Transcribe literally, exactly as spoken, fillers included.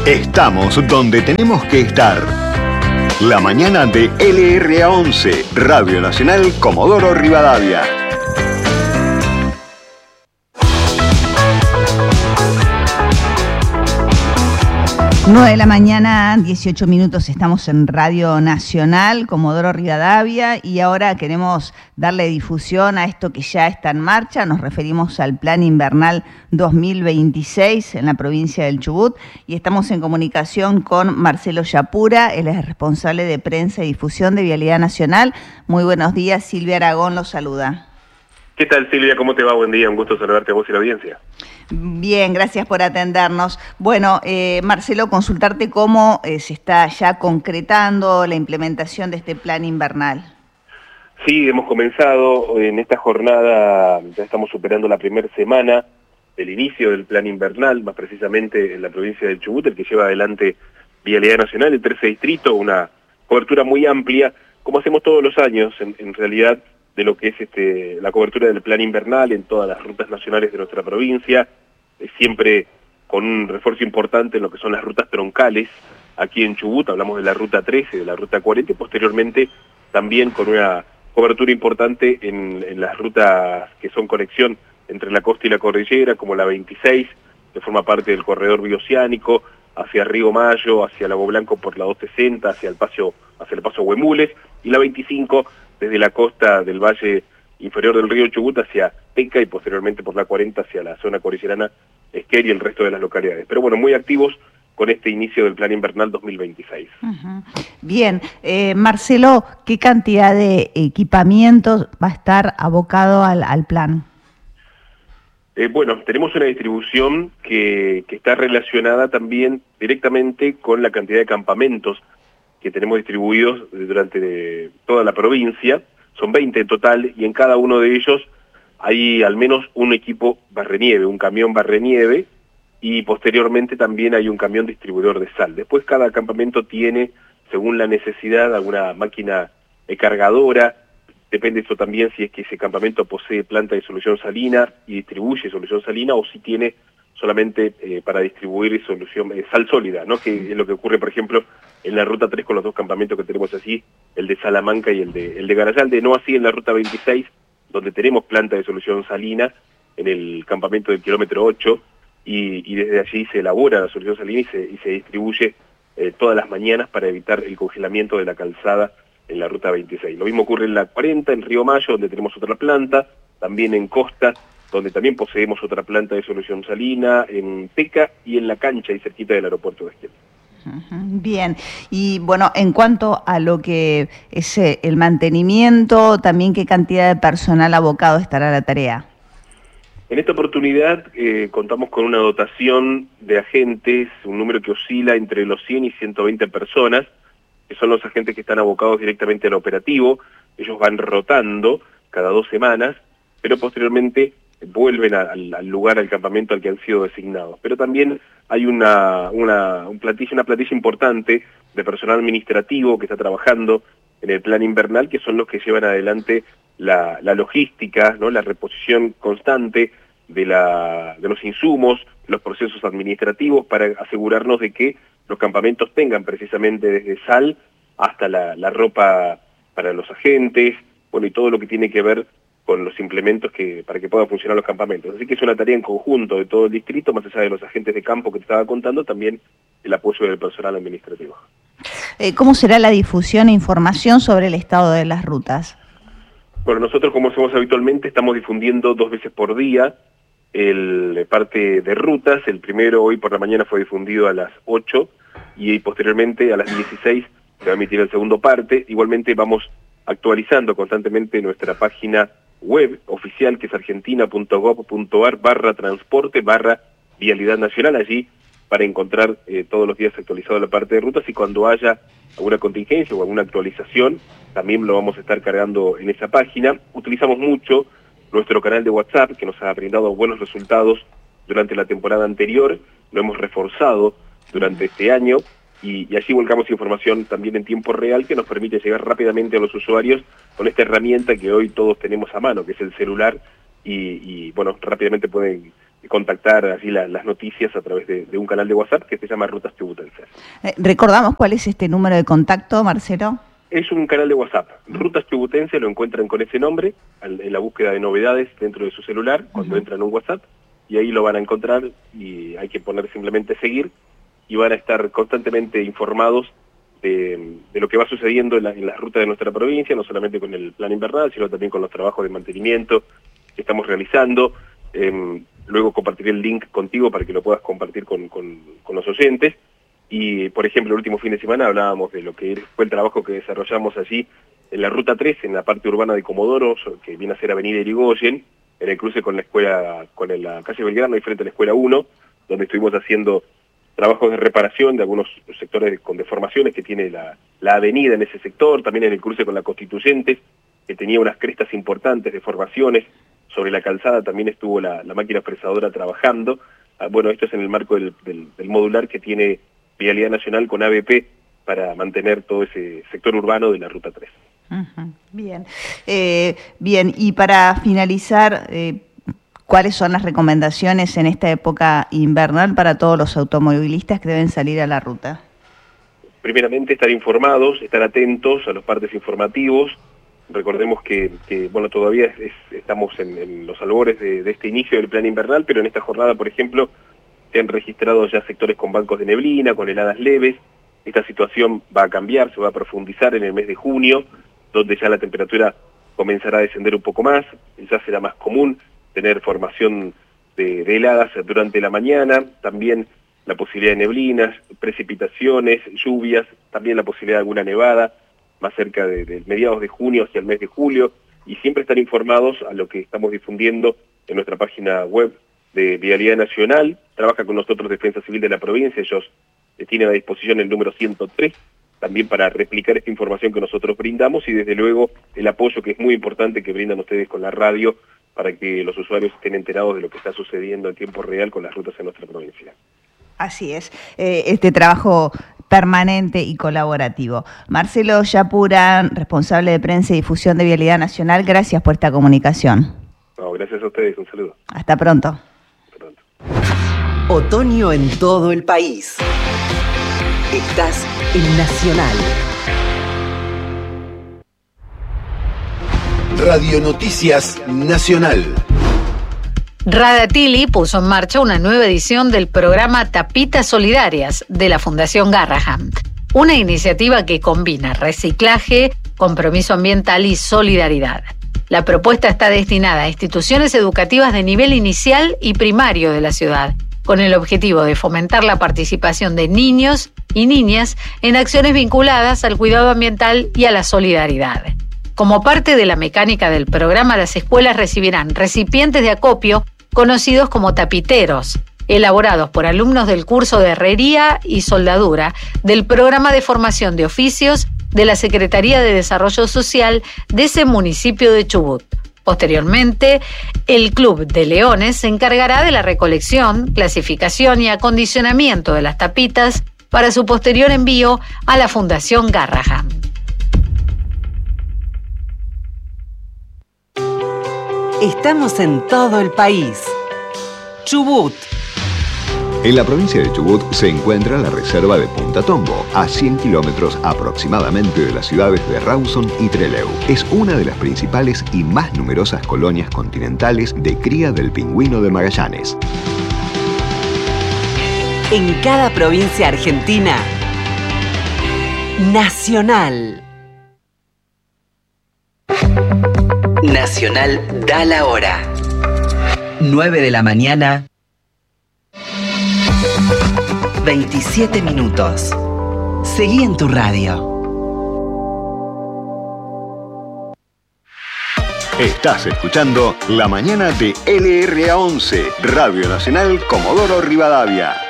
Estamos donde tenemos que estar. La mañana de L R A once, Radio Nacional Comodoro Rivadavia. nueve de la mañana, dieciocho minutos, estamos en Radio Nacional, Comodoro Rivadavia, y ahora queremos darle difusión a esto que ya está en marcha. Nos referimos al Plan Invernal dos mil veintiséis en la provincia del Chubut, y estamos en comunicación con Marcelo Yapura, él es responsable de prensa y difusión de Vialidad Nacional. Muy buenos días, Silvia Aragón los saluda. ¿Qué tal, Silvia? ¿Cómo te va? Buen día, un gusto saludarte a vos y la audiencia. Bien, gracias por atendernos. Bueno, eh, Marcelo, consultarte cómo eh, se está ya concretando la implementación de este plan invernal. Sí, hemos comenzado en esta jornada, ya estamos superando la primera semana del inicio del plan invernal, más precisamente en la provincia del Chubut, el que lleva adelante Vialidad Nacional, el trece distrito, una cobertura muy amplia, como hacemos todos los años, en, en realidad, de lo que es este, la cobertura del plan invernal en todas las rutas nacionales de nuestra provincia, eh, siempre con un refuerzo importante en lo que son las rutas troncales. Aquí en Chubut hablamos de la ruta trece, de la ruta cuarenta, y posteriormente también con una cobertura importante en, en las rutas que son conexión entre la costa y la cordillera, como la veintiséis, que forma parte del corredor bioceánico, hacia Río Mayo, hacia Lago Blanco por la doscientos sesenta, hacia el paso, hacia el paso Huemules, y la veinticinco desde la costa del valle inferior del río Chubut hacia Teca y posteriormente por la cuarenta hacia la zona cordillerana Esquer y el resto de las localidades. Pero bueno, muy activos con este inicio del plan invernal dos mil veintiséis. Uh-huh. Bien, eh, Marcelo, ¿qué cantidad de equipamientos va a estar abocado al, al plan? Eh, bueno, tenemos una distribución que, que está relacionada también directamente con la cantidad de campamentos que tenemos distribuidos durante toda la provincia. Son veinte en total, y en cada uno de ellos hay al menos un equipo barrenieve, un camión barrenieve, y posteriormente también hay un camión distribuidor de sal. Después cada campamento tiene, según la necesidad, alguna máquina cargadora. Depende esto también si es que ese campamento posee planta de solución salina y distribuye solución salina, o si tiene solamente eh, para distribuir solución eh, sal sólida, ¿no? Que es lo que ocurre, por ejemplo, en la ruta tres con los dos campamentos que tenemos así, el de Salamanca y el de el de Garayalde, no así en la ruta veintiséis, donde tenemos planta de solución salina en el campamento del kilómetro ocho, y, y desde allí se elabora la solución salina y se, y se distribuye eh, todas las mañanas para evitar el congelamiento de la calzada en la ruta veintiséis. Lo mismo ocurre en la cuarenta, en Río Mayo, donde tenemos otra planta, también en Costa, donde también poseemos otra planta de solución salina, en Teca y en La Cancha, y cerquita del aeropuerto de Esquel. Bien, y bueno, en cuanto a lo que es el mantenimiento, también qué cantidad de personal abocado estará a la tarea. En esta oportunidad eh, contamos con una dotación de agentes, un número que oscila entre los cien y ciento veinte personas, que son los agentes que están abocados directamente al operativo. Ellos van rotando cada dos semanas, pero posteriormente vuelven a, al, al lugar, al campamento al que han sido designados. Pero también hay una, una, un platilla, una platilla importante de personal administrativo que está trabajando en el plan invernal, que son los que llevan adelante la, la logística, ¿no? La reposición constante de, la, de los insumos, los procesos administrativos, para asegurarnos de que los campamentos tengan precisamente desde sal hasta la, la ropa para los agentes, bueno, y todo lo que tiene que ver con los implementos que para que puedan funcionar los campamentos. Así que es una tarea en conjunto de todo el distrito, más allá de los agentes de campo que te estaba contando, también el apoyo del personal administrativo. Eh, ¿Cómo será la difusión e información sobre el estado de las rutas? Bueno, nosotros, como hacemos habitualmente, estamos difundiendo dos veces por día el parte de rutas. El primero hoy por la mañana fue difundido a las ocho, y posteriormente a las dieciséis se va a emitir el segundo parte. Igualmente vamos actualizando constantemente nuestra página web oficial, que es argentina punto gob punto ar barra transporte barra vialidad nacional, allí para encontrar eh, todos los días actualizado la parte de rutas, y cuando haya alguna contingencia o alguna actualización también lo vamos a estar cargando en esa página. Utilizamos mucho nuestro canal de WhatsApp, que nos ha brindado buenos resultados durante la temporada anterior, lo hemos reforzado durante este año, y, y allí volcamos información también en tiempo real que nos permite llegar rápidamente a los usuarios con esta herramienta que hoy todos tenemos a mano, que es el celular, y, y bueno, rápidamente pueden contactar allí la, las noticias a través de, de un canal de WhatsApp que se llama Rutas Chubutenses. Eh, ¿Recordamos cuál es este número de contacto, Marcelo? Es un canal de WhatsApp. Rutas Chubutenses lo encuentran con ese nombre al, en la búsqueda de novedades dentro de su celular, cuando uh-huh. entran a un WhatsApp, y ahí lo van a encontrar y hay que poner simplemente seguir y van a estar constantemente informados de, de lo que va sucediendo en la, en la ruta de nuestra provincia, no solamente con el plan invernal, sino también con los trabajos de mantenimiento que estamos realizando. Eh, luego compartiré el link contigo para que lo puedas compartir con, con, con los oyentes. Y, por ejemplo, el último fin de semana hablábamos de lo que fue el trabajo que desarrollamos allí en la Ruta tres, en la parte urbana de Comodoro, que viene a ser Avenida Irigoyen, en el cruce con la escuela, con la calle Belgrano y frente a la Escuela uno, donde estuvimos haciendo trabajos de reparación de algunos sectores con deformaciones que tiene la, la avenida en ese sector, también en el cruce con la Constituyentes, que tenía unas crestas importantes, deformaciones. Sobre la calzada también estuvo la, la máquina fresadora trabajando. Ah, bueno, esto es en el marco del, del, del modular que tiene Vialidad Nacional con A B P para mantener todo ese sector urbano de la Ruta tres. Uh-huh. Bien, eh, bien, y para finalizar, eh, ¿cuáles son las recomendaciones en esta época invernal para todos los automovilistas que deben salir a la ruta? Primeramente, estar informados, estar atentos a los partes informativos. Recordemos que, que bueno, todavía es, es, estamos en, en los albores de, de este inicio del plan invernal, pero en esta jornada, por ejemplo, se han registrado ya sectores con bancos de neblina, con heladas leves. Esta situación va a cambiar, se va a profundizar en el mes de junio, donde ya la temperatura comenzará a descender un poco más, ya será más común tener formación de, de heladas durante la mañana, también la posibilidad de neblinas, precipitaciones, lluvias, también la posibilidad de alguna nevada, más cerca de, de mediados de junio hacia el mes de julio, y siempre estar informados a lo que estamos difundiendo en nuestra página web de Vialidad Nacional. Trabaja con nosotros Defensa Civil de la provincia, ellos eh, tienen a disposición el número ciento tres, también para replicar esta información que nosotros brindamos, y desde luego el apoyo que es muy importante que brindan ustedes con la radio para que los usuarios estén enterados de lo que está sucediendo en tiempo real con las rutas en nuestra provincia. Así es, eh, este trabajo permanente y colaborativo. Marcelo Yapura, responsable de prensa y difusión de Vialidad Nacional, gracias por esta comunicación. No, gracias a ustedes, un saludo. Hasta pronto. Hasta pronto. Otoño en todo el país. Estás en Nacional. Radio Noticias Nacional. Radatili puso en marcha una nueva edición del programa Tapitas Solidarias de la Fundación Garrahan, una iniciativa que combina reciclaje, compromiso ambiental y solidaridad. La propuesta está destinada a instituciones educativas de nivel inicial y primario de la ciudad, con el objetivo de fomentar la participación de niños y niñas en acciones vinculadas al cuidado ambiental y a la solidaridad. Como parte de la mecánica del programa, las escuelas recibirán recipientes de acopio conocidos como tapiteros, elaborados por alumnos del curso de herrería y soldadura del programa de formación de oficios de la Secretaría de Desarrollo Social de ese municipio de Chubut. Posteriormente, el Club de Leones se encargará de la recolección, clasificación y acondicionamiento de las tapitas para su posterior envío a la Fundación Garrahan. Estamos en todo el país. Chubut. En la provincia de Chubut se encuentra la reserva de Punta Tombo, a cien kilómetros aproximadamente de las ciudades de Rawson y Trelew. Es una de las principales y más numerosas colonias continentales de cría del pingüino de Magallanes. En cada provincia argentina, Nacional. Nacional da la hora. nueve de la mañana, veintisiete minutos. Seguí en tu radio. Estás escuchando La Mañana de L R A once, Radio Nacional Comodoro Rivadavia.